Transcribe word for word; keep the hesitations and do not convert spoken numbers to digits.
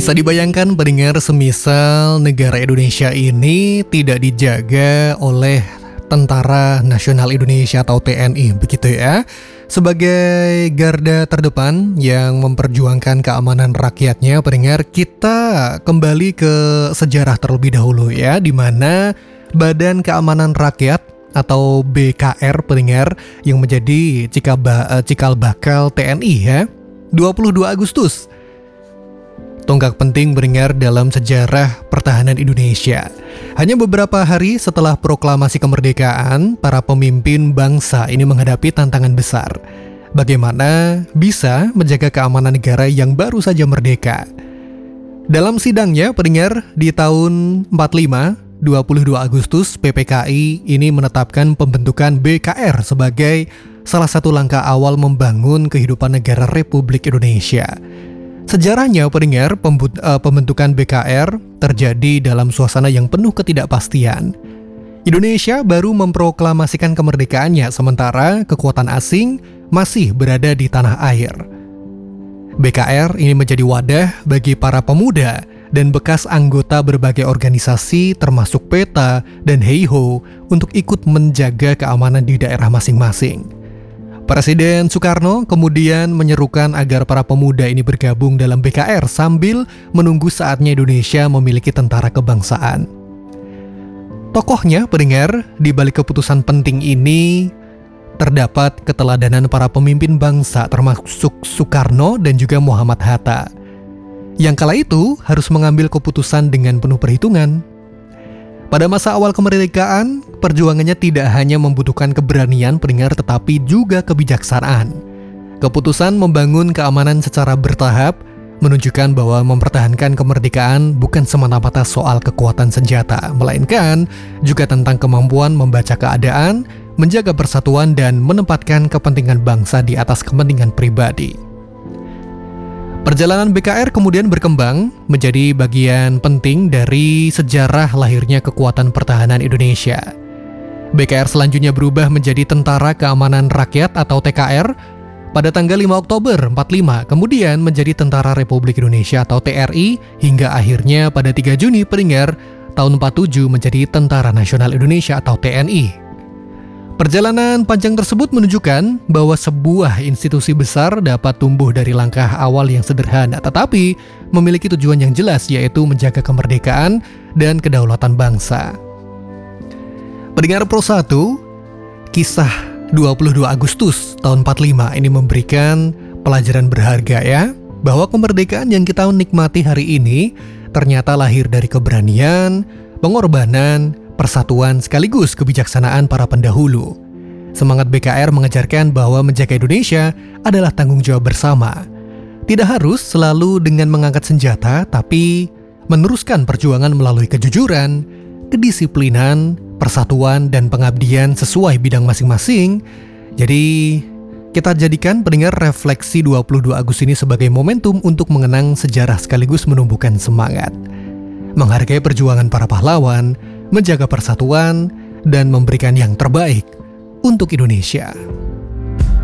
Bisa dibayangkan pendengar, semisal negara Indonesia ini tidak dijaga oleh Tentara Nasional Indonesia atau T N I, begitu ya, sebagai garda terdepan yang memperjuangkan keamanan rakyatnya. Pendengar, kita kembali ke sejarah terlebih dahulu ya, di mana Badan Keamanan Rakyat atau B K R, pendengar, yang menjadi cikal, ba- cikal bakal T N I ya, dua puluh dua Agustus. Tonggak penting pendengar dalam sejarah pertahanan Indonesia. Hanya beberapa hari setelah proklamasi kemerdekaan, para pemimpin bangsa ini menghadapi tantangan besar. Bagaimana bisa menjaga keamanan negara yang baru saja merdeka? Dalam sidangnya pendengar di tahun empat puluh lima, dua puluh dua Agustus, P P K I ini menetapkan pembentukan B K R sebagai salah satu langkah awal membangun kehidupan negara Republik Indonesia. Sejarahnya pendengar, pembentukan B K R terjadi dalam suasana yang penuh ketidakpastian. Indonesia baru memproklamasikan kemerdekaannya, sementara kekuatan asing masih berada di tanah air. B K R ini menjadi wadah bagi para pemuda dan bekas anggota berbagai organisasi termasuk PETA dan Heiho untuk ikut menjaga keamanan di daerah masing-masing. Presiden Soekarno kemudian menyerukan agar para pemuda ini bergabung dalam B K R sambil menunggu saatnya Indonesia memiliki tentara kebangsaan. Tokohnya pendengar, di balik keputusan penting ini terdapat keteladanan para pemimpin bangsa termasuk Soekarno dan juga Muhammad Hatta, yang kala itu harus mengambil keputusan dengan penuh perhitungan. Pada masa awal kemerdekaan, perjuangannya tidak hanya membutuhkan keberanian pendengar, tetapi juga kebijaksanaan. Keputusan membangun keamanan secara bertahap menunjukkan bahwa mempertahankan kemerdekaan bukan semata-mata soal kekuatan senjata, melainkan juga tentang kemampuan membaca keadaan, menjaga persatuan, dan menempatkan kepentingan bangsa di atas kepentingan pribadi. Perjalanan B K R kemudian berkembang menjadi bagian penting dari sejarah lahirnya kekuatan pertahanan Indonesia. B K R selanjutnya berubah menjadi Tentara Keamanan Rakyat atau T K R pada tanggal lima Oktober empat puluh lima, kemudian menjadi Tentara Republik Indonesia atau T R I, hingga akhirnya pada tiga Juni pendengar tahun empat puluh tujuh menjadi Tentara Nasional Indonesia atau T N I. Perjalanan panjang tersebut menunjukkan bahwa sebuah institusi besar dapat tumbuh dari langkah awal yang sederhana, tetapi memiliki tujuan yang jelas, yaitu menjaga kemerdekaan dan kedaulatan bangsa. Pendengar Pro satu, kisah dua puluh dua Agustus tahun empat puluh lima ini memberikan pelajaran berharga ya, bahwa kemerdekaan yang kita nikmati hari ini ternyata lahir dari keberanian, pengorbanan, persatuan sekaligus kebijaksanaan para pendahulu. Semangat B K R mengajarkan bahwa menjaga Indonesia adalah tanggung jawab bersama. Tidak harus selalu dengan mengangkat senjata, tapi meneruskan perjuangan melalui kejujuran, kedisiplinan, persatuan, dan pengabdian sesuai bidang masing-masing. Jadi, kita jadikan pendengar refleksi dua puluh dua Agustus ini sebagai momentum untuk mengenang sejarah sekaligus menumbuhkan semangat, menghargai perjuangan para pahlawan, menjaga persatuan, dan memberikan yang terbaik untuk Indonesia.